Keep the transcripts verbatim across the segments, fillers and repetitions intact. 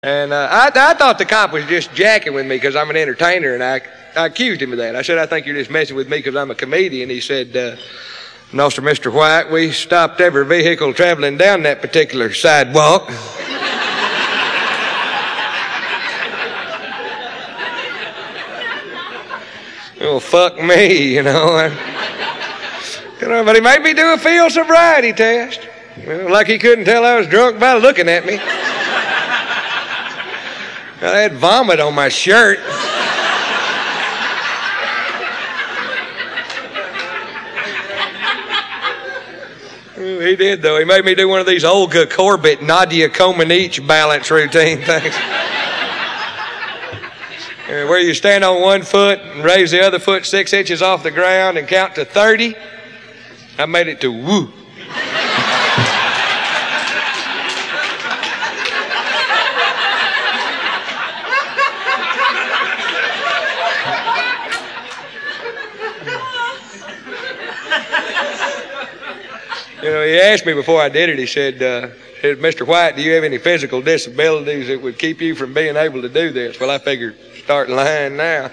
And uh, I, I thought the cop was just jacking with me because I'm an entertainer, and I, I accused him of that. I said, I think you're just messing with me because I'm a comedian. He said, uh, no, sir, Mister White, we stopped every vehicle traveling down that particular sidewalk. Well, fuck me, you know. I, you know, but he made me do a field sobriety test. Well, like he couldn't tell I was drunk by looking at me. I had vomit on my shirt. He did, though. He made me do one of these Olga Corbett, Nadia Comaneci balance routine things. Where you stand on one foot and raise the other foot six inches off the ground and count to thirty. I made it to woo. You know, he asked me before I did it, he said, uh, said, Mister White, do you have any physical disabilities that would keep you from being able to do this? Well, I figured, start lying now.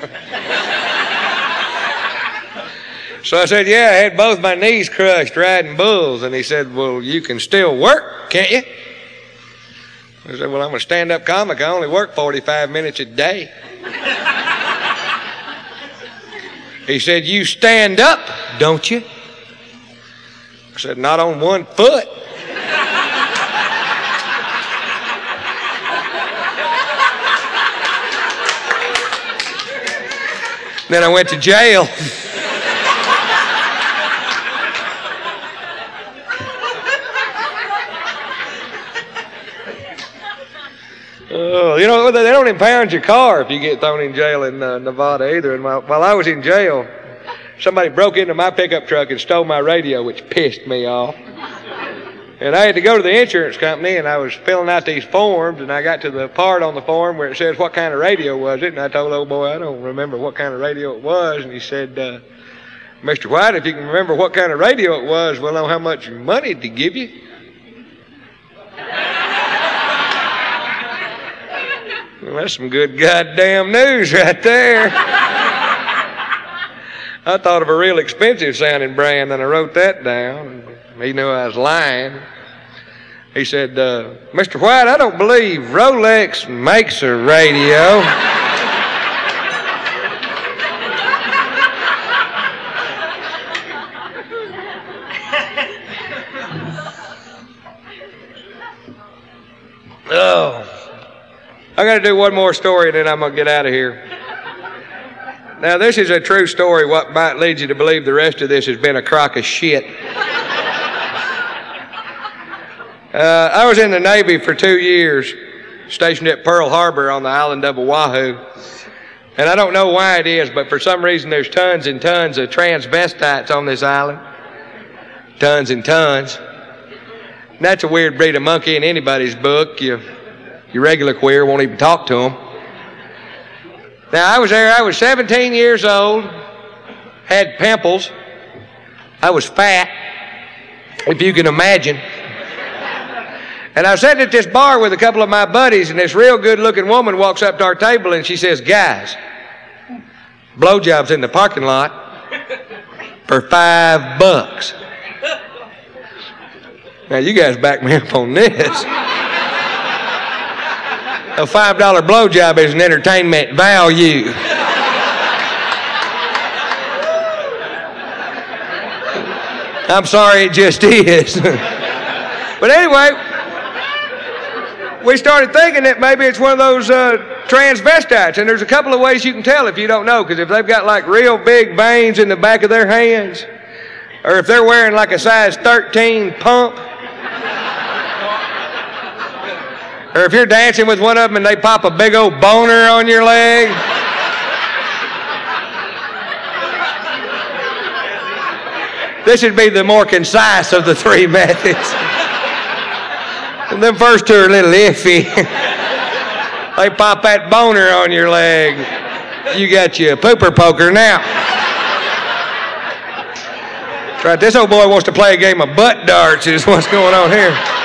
So I said, yeah, I had both my knees crushed riding bulls. And he said, well, you can still work, can't you? I said, well, I'm a stand-up comic. I only work forty-five minutes a day. He said, you stand up, don't you? I said, not on one foot. Then I went to jail. Oh, you know, they don't impound your car if you get thrown in jail in uh, Nevada either. And while, while I was in jail, somebody broke into my pickup truck and stole my radio, which pissed me off. And I had to go to the insurance company, and I was filling out these forms, and I got to the part on the form where it says, what kind of radio was it? And I told old boy, I don't remember what kind of radio it was. And he said, uh, Mister White, if you can remember what kind of radio it was, we'll know how much money to give you. Well, that's some good goddamn news right there. I thought of a real expensive sounding brand, and I wrote that down. He knew I was lying. He said, uh, Mister White, I don't believe Rolex makes a radio. Oh. I got to do one more story, and then I'm going to get out of here. Now, this is a true story. What might lead you to believe the rest of this has been a crock of shit. Uh, I was in the Navy for two years, stationed at Pearl Harbor on the island of Oahu. And I don't know why it is, but for some reason there's tons and tons of transvestites on this island. Tons and tons. And that's a weird breed of monkey in anybody's book. You, you regular queer won't even talk to them. Now, I was there, I was seventeen years old, had pimples, I was fat, if you can imagine. And I was sitting at this bar with a couple of my buddies, and this real good-looking woman walks up to our table, and she says, guys, blowjobs in the parking lot for five bucks. Now, you guys back me up on this. A five dollar blowjob is an entertainment value. I'm sorry, it just is. But anyway, we started thinking that maybe it's one of those uh, transvestites, and there's a couple of ways you can tell if you don't know, because if they've got like real big veins in the back of their hands, or if they're wearing like a size thirteen pump, or if you're dancing with one of them and they pop a big old boner on your leg. This would be the more concise of the three methods. And them first two are a little iffy. They pop that boner on your leg. You got your pooper poker now. That's right, this old boy wants to play a game of butt darts is what's going on here.